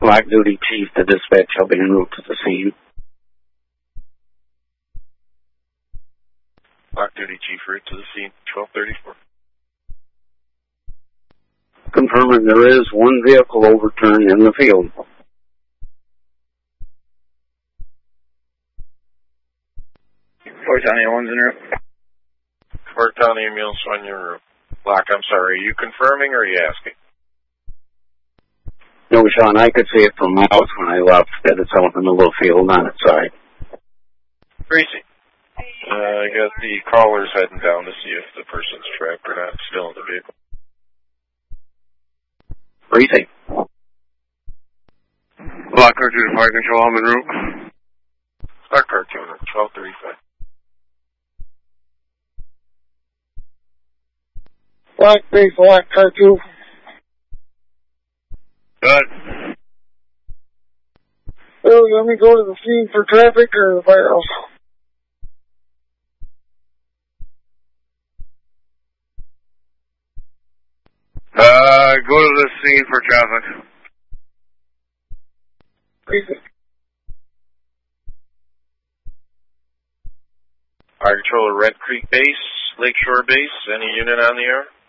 Black duty chief, the dispatch shall be en route to the scene. Black duty chief, route to the scene, 1234. Confirming there is one vehicle overturned in the field. Fort County one's en route. Fort County ambulance on your route. Black, I'm sorry, are you confirming or are you asking? No, Sean, I could see it from miles when I left that it's out in the little field on its side. Greasy. I got the callers heading down to see if the person's trapped or not, still in the vehicle. Greasy. Black car 2 to fire control, I'm en route. Black car 2, 1235. Black base, black car 2. Good. Oh, let me go to the scene for traffic or the firehouse. Go to the scene for traffic. Greasy. Fire controller, Red Creek Base, Lakeshore Base, any unit on the air?